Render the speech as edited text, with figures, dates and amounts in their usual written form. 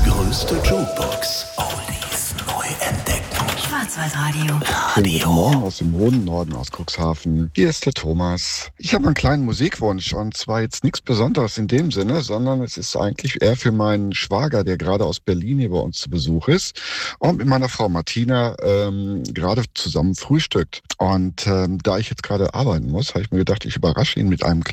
größte Jukebox. Oldies neu entdecken. Schwarzwaldradio. Guten Morgen aus dem hohen Norden, aus Cuxhaven. Hier ist der Thomas. Ich habe einen kleinen Musikwunsch und zwar jetzt nichts Besonderes in dem Sinne, sondern es ist eigentlich eher für meinen Schwager, der gerade aus Berlin hier bei uns zu Besuch ist und mit meiner Frau Martina gerade zusammen frühstückt. Und da ich jetzt gerade arbeiten muss, habe ich mir gedacht, ich überrasche ihn mit einem